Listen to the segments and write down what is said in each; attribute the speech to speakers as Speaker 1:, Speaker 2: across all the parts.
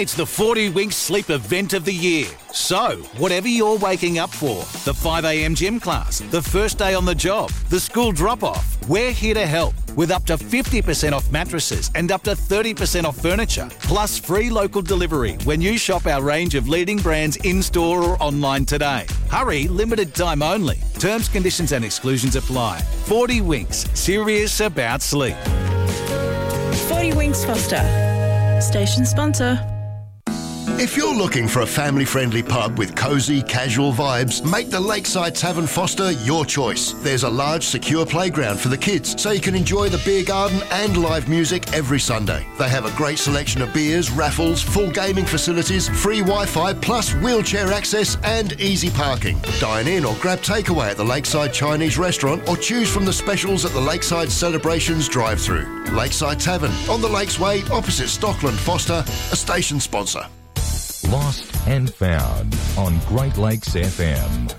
Speaker 1: It's the 40 Winks Sleep event of the year. So, whatever you're waking up for, the 5 a.m. gym class, the first day on the job, the school drop-off, we're here to help with up to 50% off mattresses and up to 30% off furniture, plus free local delivery when you shop our range of leading brands in-store or online today. Hurry, limited time only. Terms, conditions and exclusions apply. 40 Winks, serious about sleep.
Speaker 2: 40 Winks Foster, station sponsor.
Speaker 3: If you're looking for a family-friendly pub with cosy, casual vibes, make the Lakeside Tavern Foster your choice. There's a large, secure playground for the kids, so you can enjoy the beer garden and live music every Sunday. They have a great selection of beers, raffles, full gaming facilities, free Wi-Fi, plus wheelchair access and easy parking. Dine in or grab takeaway at the Lakeside Chinese restaurant or choose from the specials at the Lakeside Celebrations drive-thru. Lakeside Tavern, on the Lakesway, opposite Stockland Foster, a station sponsor.
Speaker 4: Lost and Found on Great Lakes FM.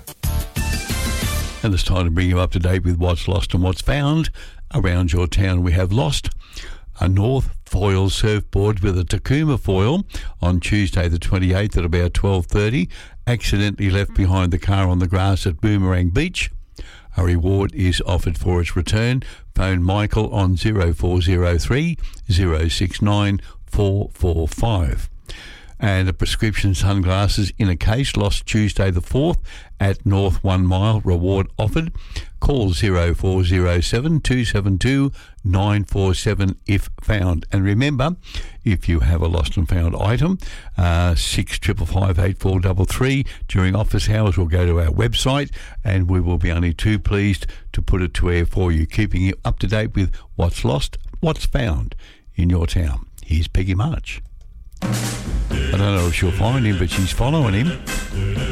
Speaker 5: And it's time to bring you up to date with what's lost and what's found around your town. We have lost a North foil surfboard with a Takuma foil on Tuesday the 28th at about 12:30. Accidentally left behind the car on the grass at Boomerang Beach. A reward is offered for its return. Phone Michael on 0403 069 445. And a prescription sunglasses in a case lost Tuesday the 4th at North 1 Mile. Reward offered. Call 0407 272 947 if found. And remember, if you have a lost and found item, 6555 8433 during office hours, we'll go to our website and we will be only too pleased to put it to air for you, keeping you up to date with what's lost, what's found in your town. Here's Peggy March. I don't know if she'll find him, but she's following him.